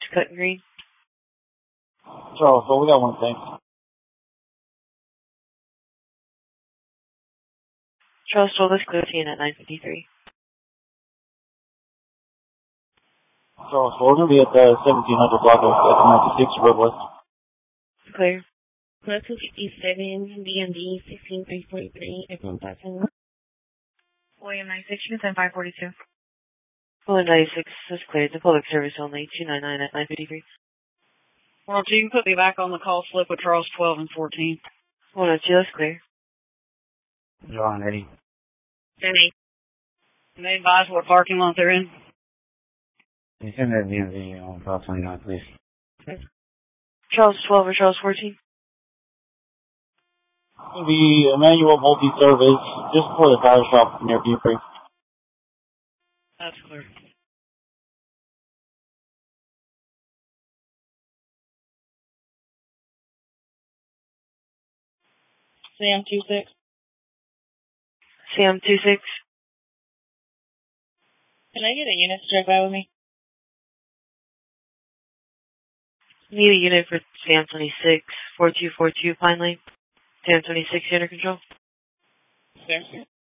cut and green. Charles, well, we got one thing. Charles 12 is clear to you at 953. Charles, well, we're going to be at the 1700 block of X96 Road West. Clear. Plus 257, DMD 16343, everyone passing. William 96, you can send 542. William 96 is cleared. The public service only. 299 at 953. 102, you can put me back on the call slip with Charles 12 and 14. 102, that's clear. John, Eddie. Eddie. Can they advise what parking lot they're in? Can you send that DMV on 529, please? Charles 12 or Charles 14? The Emmanuel Multi-Service, just before the tire shop near Beaufort. That's clear. Sam 26. Sam 26. Can I get a unit to check by with me? Need a unit for Sam 26, 4242 Pine Lane. Sam 26 unit control. Sir.